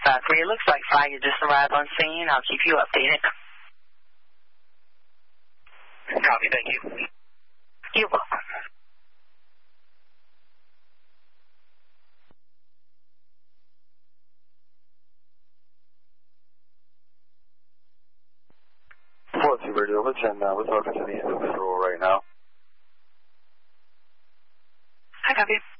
5-3. It looks like Fire just arrived on scene. I'll keep you updated. Copy, thank you. You're welcome. Radio, we're talking to the individual right now. I copy.